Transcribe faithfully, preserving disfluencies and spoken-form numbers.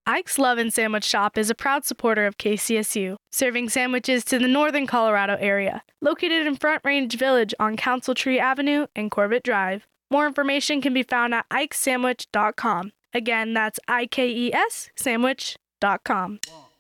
Ike's Love and Sandwich Shop is a proud supporter of K C S U, serving sandwiches to the northern Colorado area. Located in Front Range Village on Council Tree Avenue and Corbett Drive. More information can be found at ikes sandwich dot com. Again, that's I K E S sandwich dot com.